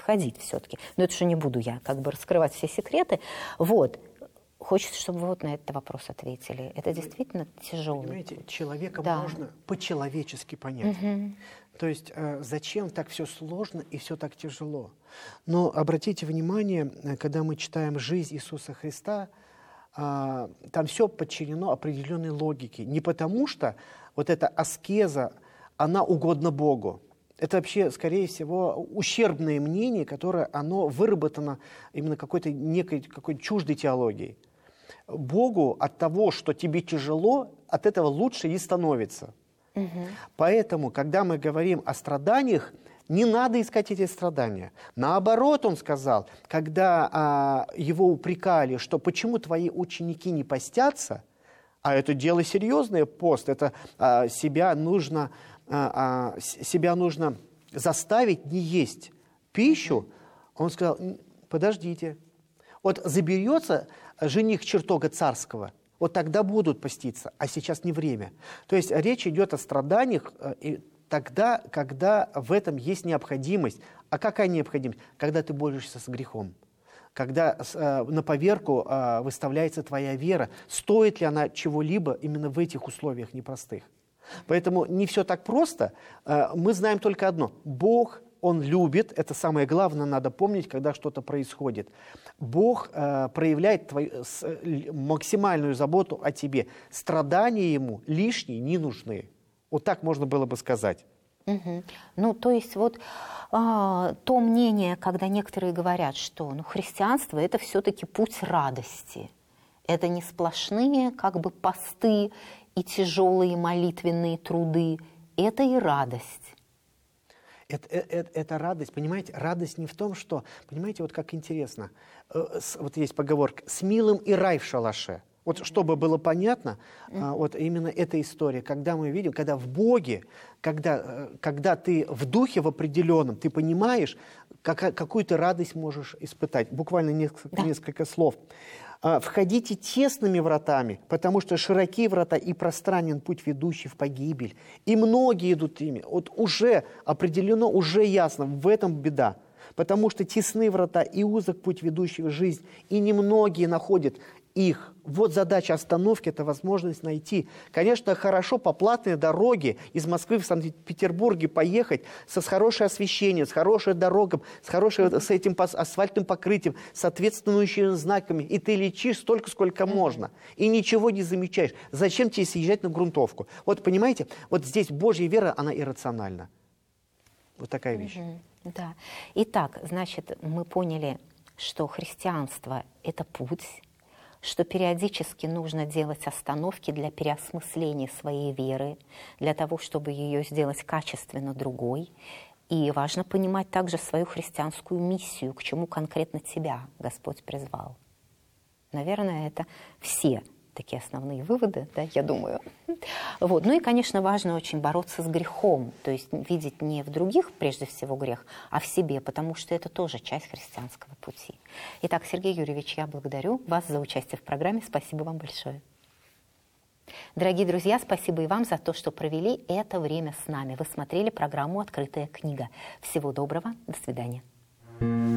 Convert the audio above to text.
проходить все-таки. Но это же не буду я как бы раскрывать все секреты. Вот. Хочется, чтобы вы вот на этот вопрос ответили. Это действительно тяжело. Понимаете, человека да. можно по-человечески понять. То есть зачем так все сложно и все так тяжело? Но обратите внимание, когда мы читаем жизнь Иисуса Христа, там все подчинено определенной логике. Не потому что вот эта аскеза, она угодна Богу. Это вообще, скорее всего, ущербное мнение, которое оно выработано именно какой-то некой чуждой теологией. Богу от того, что тебе тяжело, от этого лучше и становится. Поэтому, когда мы говорим о страданиях, не надо искать эти страдания. Наоборот, он сказал, когда его упрекали, что почему твои ученики не постятся, а это дело серьезное, пост, это себя нужно заставить не есть пищу, он сказал, подождите, вот заберется жених чертога царского, вот тогда будут поститься, а сейчас не время. То есть речь идет о страданиях тогда, когда в этом есть необходимость. А какая необходимость? Когда ты борешься с грехом. Когда на поверку выставляется твоя вера, стоит ли она чего-либо именно в этих условиях непростых. Поэтому не все так просто. Мы знаем только одно. Бог, Он любит, это самое главное, надо помнить, когда что-то происходит. Бог проявляет максимальную заботу о тебе. Страдания Ему лишние не нужны. Вот так можно было бы сказать. Ну, то есть вот то мнение, когда некоторые говорят, что христианство – это все-таки путь радости. Это не сплошные как бы посты и тяжелые молитвенные труды. Это и радость. Это радость, понимаете, радость не в том, что, понимаете, вот как интересно, вот есть поговорка, с милым и рай в шалаше. Вот чтобы было понятно, вот именно эта история, когда мы видим, когда в Боге, когда ты в духе в определенном, ты понимаешь, какую ты радость можешь испытать. Буквально несколько слов. «Входите тесными вратами, потому что широкие врата и пространен путь, ведущий в погибель, и многие идут ими». Вот уже определено, уже ясно, в этом беда. Потому что тесны врата и узок путь, ведущий в жизнь, и немногие находят их. Вот задача остановки – это возможность найти. Конечно, хорошо по платной дороге из Москвы в Санкт-Петербурге поехать с хорошим освещением, с хорошей дорогой, с этим асфальтным покрытием, с соответствующими знаками. И ты лечишь столько, сколько можно. И ничего не замечаешь. Зачем тебе съезжать на грунтовку? Вот понимаете, вот здесь Божья вера, она иррациональна. Вот такая вещь. Да. Итак, значит, мы поняли, что христианство – это путь, что периодически нужно делать остановки для переосмысления своей веры, для того, чтобы ее сделать качественно другой. И важно понимать также свою христианскую миссию, к чему конкретно тебя Господь призвал. Наверное, это все такие основные выводы, да, я думаю. Вот. Ну и, конечно, важно очень бороться с грехом, то есть видеть не в других, прежде всего, грех, а в себе, потому что это тоже часть христианского пути. Итак, Сергей Юрьевич, я благодарю вас за участие в программе. Спасибо вам большое. Дорогие друзья, спасибо и вам за то, что провели это время с нами. Вы смотрели программу «Открытая книга». Всего доброго, до свидания.